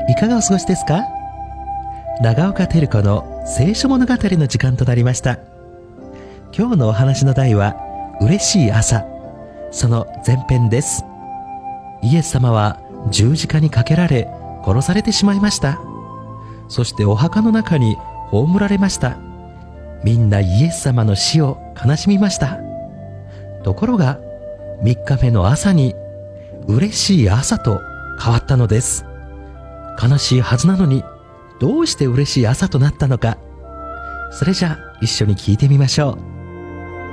いかがお過ごしですか？長岡照子の聖書物語の時間となりました。今日のお話の題は嬉しい朝、その前編です。イエス様は十字架にかけられ殺されてしまいました。そしてお墓の中に葬られました。みんなイエス様の死を悲しみました。ところが3日目の朝に嬉しい朝と変わったのです。悲しいはずなのにどうして嬉しい朝となったのか、それじゃあ一緒に聞いてみましょう。